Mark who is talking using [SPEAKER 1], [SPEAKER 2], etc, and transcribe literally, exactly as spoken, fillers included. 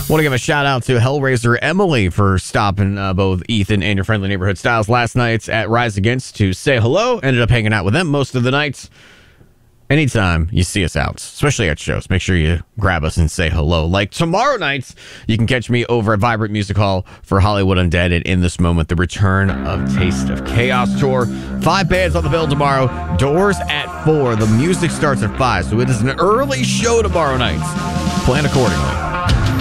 [SPEAKER 1] Want to give a shout out to Hellraiser Emily for stopping uh, both Ethan and your friendly neighborhood Styles last night at Rise Against to say hello. Ended up hanging out with them most of the nights. Anytime you see us out, especially at shows, make sure you grab us and say hello. Like tomorrow night, you can catch me over at Vibrant Music Hall for Hollywood Undead and In This Moment, the return of Taste of Chaos tour. Five bands on the bill tomorrow. Doors at four. The music starts at five, so it is an early show tomorrow night. Plan accordingly.